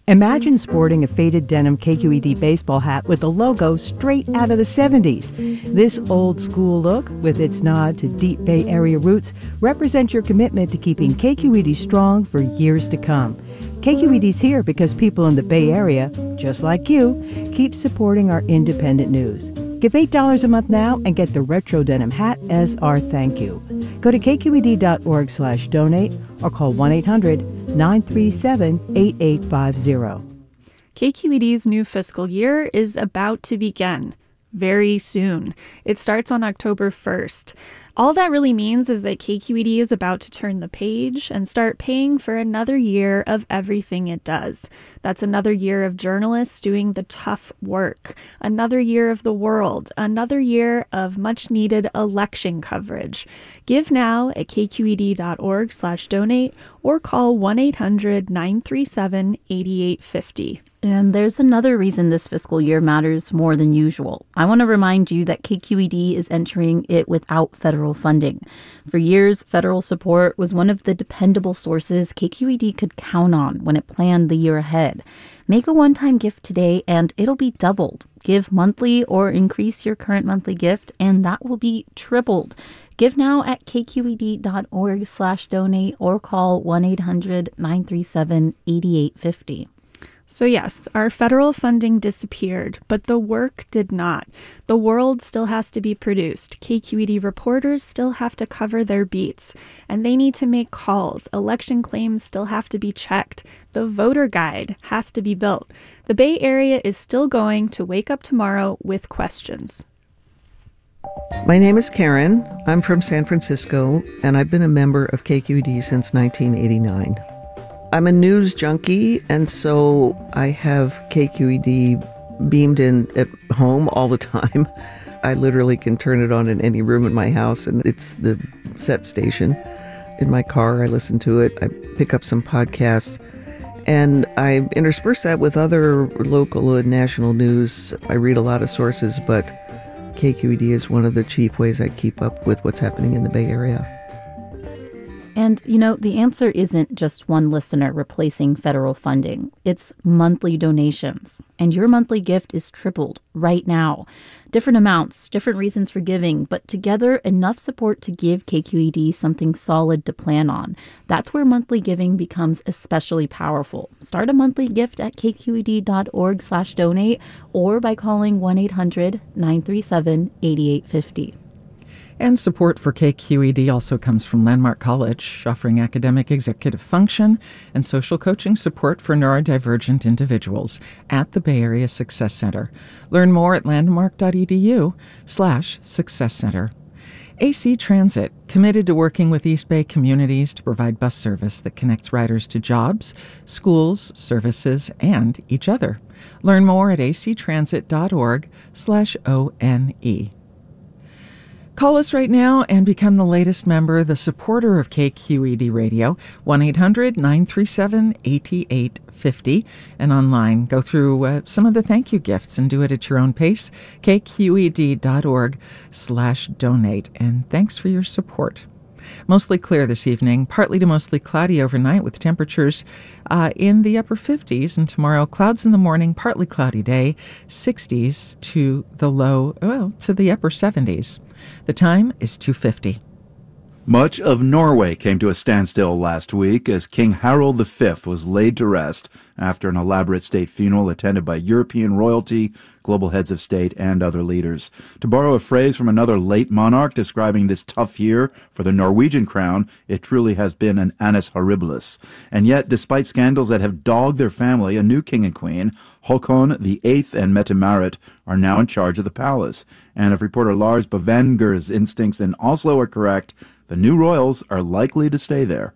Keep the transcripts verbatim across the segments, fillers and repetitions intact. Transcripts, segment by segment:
Imagine sporting a faded denim K Q E D baseball hat with the logo straight out of the seventies. This old school look, with its nod to deep Bay Area roots, represents your commitment to keeping K Q E D strong for years to come. K Q E D's here because people in the Bay Area, just like you, keep supporting our independent news. Give eight dollars a month now and get the retro denim hat as our thank you. Go to k q e d dot org slash donate or call one eight hundred nine three seven eight eight five zero. K Q E D's new fiscal year is about to begin very soon. It starts on October first. All that really means is that K Q E D is about to turn the page and start paying for another year of everything it does. That's another year of journalists doing the tough work, another year of the world, another year of much-needed election coverage. Give now at k q e d dot org slash donate or call one eight hundred nine three seven eight eight five zero. And there's another reason this fiscal year matters more than usual. I want to remind you that K Q E D is entering it without federal funding. For years, federal support was one of the dependable sources K Q E D could count on when it planned the year ahead. Make a one-time gift today and it'll be doubled. Give monthly or increase your current monthly gift and that will be tripled. Give now at k q e d dot org slash donate or call one eight hundred nine three seven eight eight five zero. So yes, our federal funding disappeared, but the work did not. The world still has to be produced. K Q E D reporters still have to cover their beats, and they need to make calls. Election claims still have to be checked. The voter guide has to be built. The Bay Area is still going to wake up tomorrow with questions. My name is Karen. I'm from San Francisco, and I've been a member of K Q E D since nineteen eighty-nine. I'm a news junkie, and so I have K Q E D beamed in at home all the time. I literally can turn it on in any room in my house, and it's the set station. In my car, I listen to it. I pick up some podcasts, and I intersperse that with other local and national news. I read a lot of sources, but K Q E D is one of the chief ways I keep up with what's happening in the Bay Area. And, you know, the answer isn't just one listener replacing federal funding. It's monthly donations. And your monthly gift is tripled right now. Different amounts, different reasons for giving, but together enough support to give K Q E D something solid to plan on. That's where monthly giving becomes especially powerful. Start a monthly gift at k q e d dot org slash donate or by calling one eight hundred nine three seven eight eight five zero. And support for K Q E D also comes from Landmark College, offering academic executive function and social coaching support for neurodivergent individuals at the Bay Area Success Center. Learn more at landmark.edu slash success center. A C Transit, committed to working with East Bay communities to provide bus service that connects riders to jobs, schools, services, and each other. Learn more at a c transit dot org slash O N E. Call us right now and become the latest member, the supporter of K Q E D Radio, one eight hundred nine three seven eight eight five zero. And online, go through uh, some of the thank you gifts and do it at your own pace, k q e d dot org slash donate. And thanks for your support. Mostly clear this evening, partly to mostly cloudy overnight with temperatures uh, in the upper fifties. And tomorrow, clouds in the morning, partly cloudy day, sixties to the low, well, to the upper seventies. The time is two fifty. Much of Norway came to a standstill last week as King Harald the Fifth was laid to rest after an elaborate state funeral attended by European royalty, global heads of state, and other leaders. To borrow a phrase from another late monarch describing this tough year for the Norwegian crown, it truly has been an annus horribilis. And yet, despite scandals that have dogged their family, a new king and queen, Håkon the Eighth and Mette-Marit, are now in charge of the palace. And if reporter Lars Bøvenger's instincts in Oslo are correct, the new royals are likely to stay there.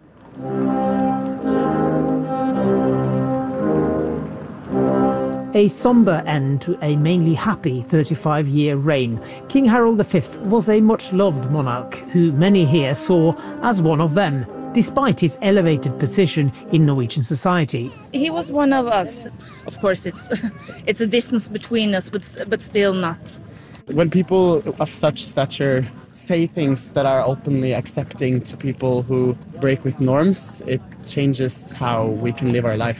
A sombre end to a mainly happy thirty-five-year reign. King Harald the Fifth was a much-loved monarch who many here saw as one of them, despite his elevated position in Norwegian society. He was one of us. Of course, it's it's a distance between us, but but still not. When people of such stature say things that are openly accepting to people who break with norms, it changes how we can live our life.